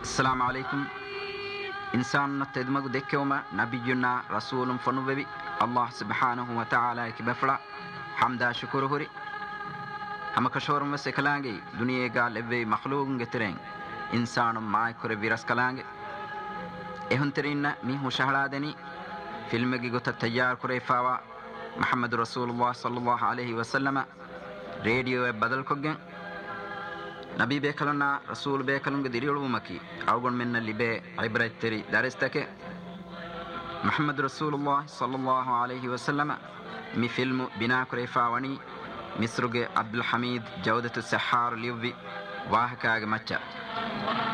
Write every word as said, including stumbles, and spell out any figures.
السلام عليكم إنسان نتدمج دكوما نبينا رسول فنوبي الله سبحانه وتعالى كبفلا حمدا شكر هري هم كشورم وسكلانجي دنيا قال لبي مخلوق جترين إنسان ما يكره فيروس كلانجي إهون ترينا ميه شهلادني فيلم جيجوت التجار كريفاوا محمد رسول الله صلى الله عليه وسلم راديو بدل كوجن نبي بيكلنا رسول بيكلنا ديريولو مكي أوغن من اللي بي عبرة تري دارستك محمد رسول الله صلى الله عليه وسلم مي فيلم بنا كريفاواني مصرغ عبد الحميد جودة السحار ليوبي واهكاغ مچا